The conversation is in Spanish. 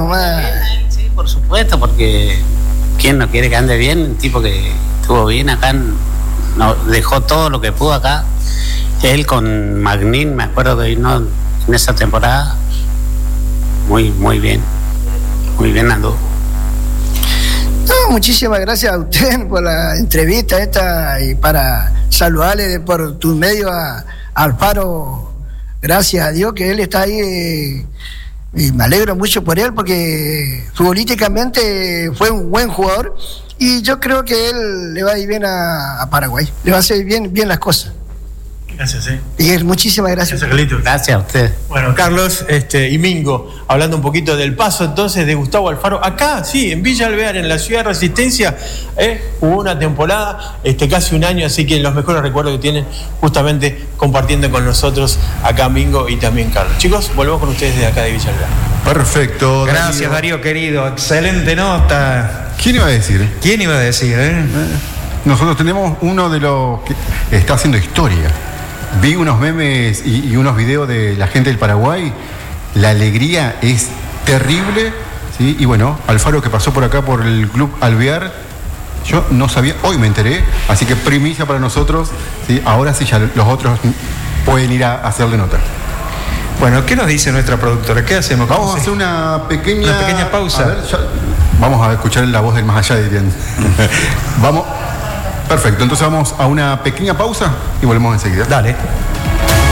nomás. Sí, por supuesto, porque ¿quién no quiere que ande bien? Un tipo que estuvo bien acá, dejó todo lo que pudo acá. Él con Magnin, me acuerdo que vino en esa temporada. Muy bien andó. No, muchísimas gracias a usted por la entrevista esta y para saludarle por tu medio a Alfaro. Gracias a Dios que él está ahí y me alegro mucho por él porque futbolísticamente fue un buen jugador y yo creo que él le va a ir bien a Paraguay, le va a hacer bien las cosas. Gracias, Miguel, muchísimas gracias. Gracias a usted. Bueno, Carlos y Mingo, hablando un poquito del paso entonces de Gustavo Alfaro, acá, sí, en Villa Alvear, en la ciudad de Resistencia, hubo una temporada, casi un año, así que los mejores recuerdos que tienen justamente compartiendo con nosotros acá Mingo y también Carlos. Chicos, volvemos con ustedes desde acá de Villa Alvear. Perfecto. Gracias, Darío querido, excelente nota. ¿Quién iba a decir? ¿Quién iba a decir, Nosotros tenemos uno de los que está haciendo historia. Vi unos memes y unos videos de la gente del Paraguay. La alegría es terrible, ¿sí? Y bueno, Alfaro que pasó por acá por el Club Alvear, yo no sabía, hoy me enteré, así que primicia para nosotros, ¿sí? Ahora sí ya los otros pueden ir a hacerle nota. Bueno, ¿qué nos dice nuestra productora? ¿Qué hacemos? Vamos a hacer una pequeña pausa. A ver, vamos a escuchar la voz del más allá, dirían. Vamos. Perfecto, entonces vamos a una pequeña pausa y volvemos enseguida. Dale.